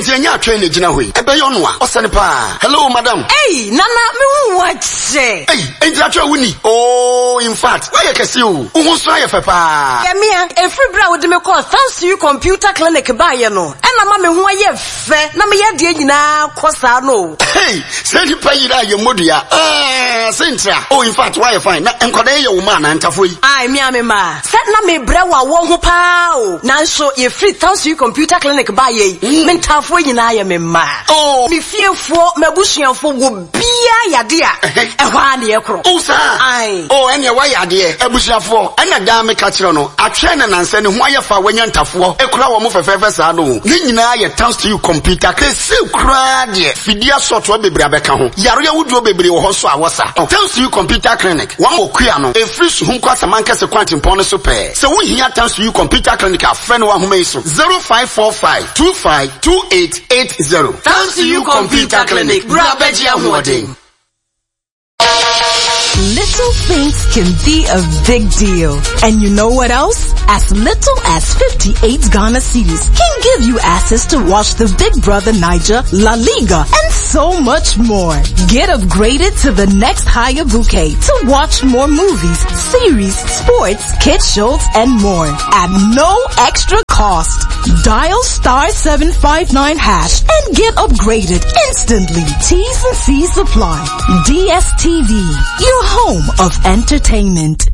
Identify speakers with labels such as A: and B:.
A: enya train gina hoi. Ebe yo no a osane pa. Hello madam.
B: Hey, nana me hu wache.
A: Hey, enya tra wuni. Oh, in fact, why you kesi o? Wo so aye fa pa.
B: Yeah, me every bra wo de me call thanks to you computer clinic ba ye no. E na ma me hu aye fe na me ye de nyina kosa no.
A: Hey, say the pay that you modua. Sintra. Oh, in fact, why you fine? Na enkwada ye wo ma na ntafo yi.
B: Ai me amema. Set na me bra wa wo ho pa o. Nanso ye free thanks to you computer clinic ba ye. Me ntafo nyina ye me ma.
A: Oh,
B: me fiefo mabusuafo wo bia yade a. Ehwa na ye kro.
A: Oh, sir.
B: Ai.
A: Oh, ene wa yade abusuafo. Ena da me ka kire no. Atwe na nanse ne ho aye fa wanya ntafo. Ekura wo mo fefefe sa no. Ne nyina ye thanks to you computer. Kese kura de. Fidia software bebre abeka ho. Yaro ya wuduo bebre wo ho so awosa. Thanks to you computer clinic. One okua no. E free so hunko asamanka se kwanti mpon so pe. Se wo hia thanks to you computer clinic afre no wa homa iso. 0545 252880.
B: Thanks to you computer clinic. Bra beji ahoden.
C: Little things can be a big deal. And you know what else? As little as 58 Ghana cedis can give you access to watch the Big Brother Niger, La Liga, and so much more. Get upgraded to the next higher bouquet to watch more movies, series, sports, kids shows, and more at no extra cost. Dial *759# and get upgraded instantly. T's and C's apply. DSTV, your home of entertainment.